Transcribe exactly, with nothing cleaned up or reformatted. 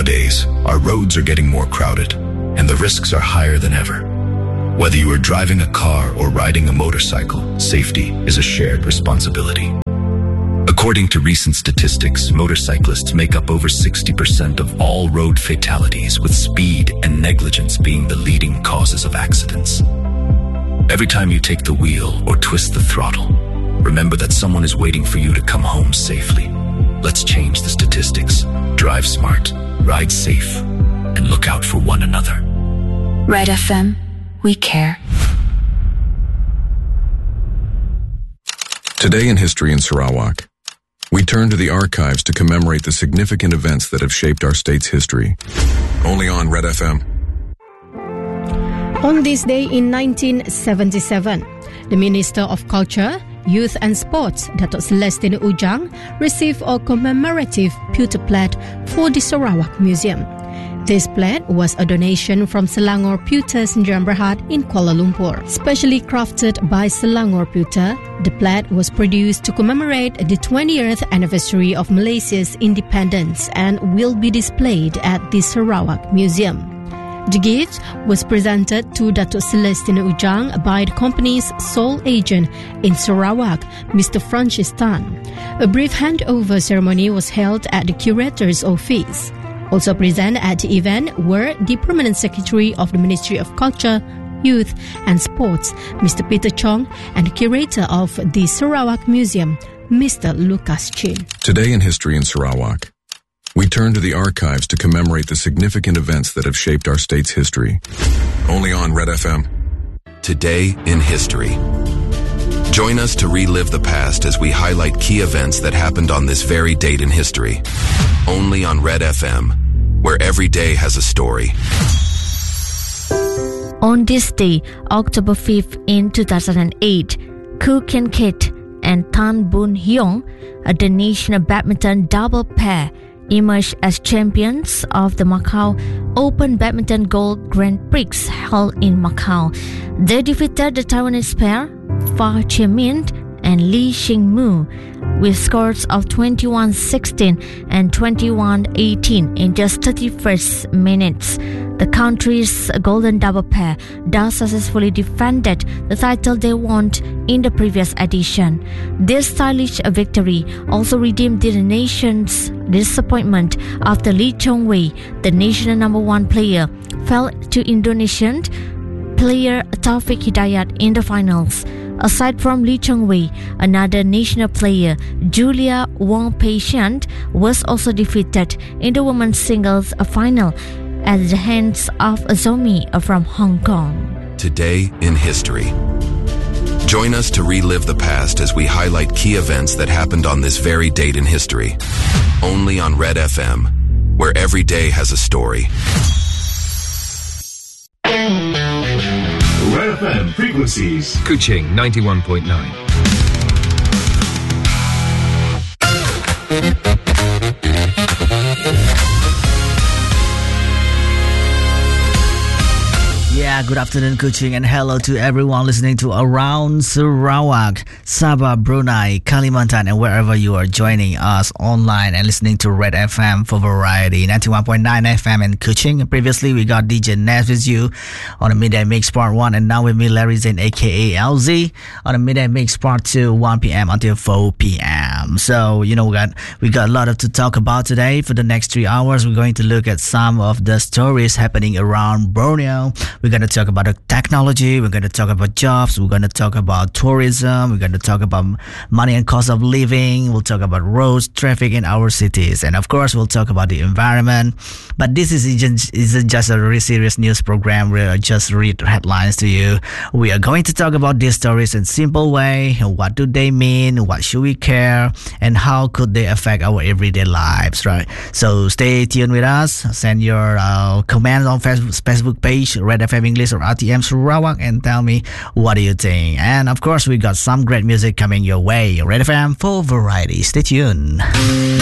Nowadays, our roads are getting more crowded, and the risks are higher than ever. Whether you are driving a car or riding a motorcycle, safety is a shared responsibility. According to recent statistics, motorcyclists make up over sixty percent of all road fatalities, with speed and negligence being the leading causes of accidents. Every time you take the wheel or twist the throttle, remember that someone is waiting for you to come home safely. Let's change the statistics. Drive smart, ride safe, and look out for one another. Red F M, we care. Today in History in Sarawak, we turn to the archives to commemorate the significant events that have shaped our state's history. Only on Red F M. On this day in nineteen seventy-seven, the Minister of Culture, Youth and Sports, Datuk Celestine Ujang, received a commemorative pewter plate for the Sarawak Museum. This plate was a donation from Selangor Pewter Sdn Bhd in Kuala Lumpur. Specially crafted by Selangor Pewter, the plate was produced to commemorate the twentieth anniversary of Malaysia's independence and will be displayed at the Sarawak Museum. The gift was presented to Datuk Celestine Ujang by the company's sole agent in Sarawak, Mister Francis Tan. A brief handover ceremony was held at the curator's office. Also present at the event were the Permanent Secretary of the Ministry of Culture, Youth and Sports, Mister Peter Chong, and the curator of the Sarawak Museum, Mister Lucas Chin. Today in History in Sarawak, we turn to the archives to commemorate the significant events that have shaped our state's history. Only on Red F M. Today in History. Join us to relive the past as we highlight key events that happened on this very date in history. Only on Red F M, where every day has a story. On this day, October fifth in two thousand eight, Khoo Kian Kit and Tan Boon Hyung, the national badminton double pair, emerged as champions of the Macau Open Badminton Gold Grand Prix held in Macau. They defeated the Taiwanese pair, Fa Chia-min and Lee Xing-mu, with scores of twenty-one sixteen and twenty-one eighteen in just thirty-first minutes. The country's golden double pair thus successfully defended the title they won in the previous edition. This stylish victory also redeemed the nation's disappointment after Lee Chong-wei, the national number one player, fell to Indonesian player Taufik Hidayat in the finals. Aside from Lee Chong-wei, another national player, Julia Wong Pei-Shian, was also defeated in the women's singles final at the hands of Zomi from Hong Kong. Today in History. Join us to relive the past as we highlight key events that happened on this very date in history. Only on Red F M, where every day has a story. Red F M frequencies. Kuching ninety-one point nine. Yeah, good afternoon, Kuching, and hello to everyone listening to Around Sarawak, Sabah, Brunei, Kalimantan, and wherever you are joining us online and listening to Red F M for Variety, ninety-one point nine F M in Kuching. Previously, we got D J Naz with you on the Midday Mix Part one, and now with me, Larry Zain, aka L Z, on the Midday Mix Part two, one p.m. until four p.m. So, you know, we got, we got a lot of to talk about today. For the next three hours, we're going to look at some of the stories happening around Borneo. We're going to talk about the technology, we're going to talk about jobs, we're going to talk about tourism, we're going to talk about money and cost of living, we'll talk about roads, traffic in our cities, and of course we'll talk about the environment. But this is isn't just a really serious news program where I just read headlines to you. We are going to talk about these stories in a simple way. What do they mean? What should we care? And how could they affect our everyday lives, right? So stay tuned with us. Send your uh, comments on Facebook page, Red F M English or R T M Sarawak, and tell me what do you think. And of course, we got some great music coming your way. Red F M for Variety. Stay tuned.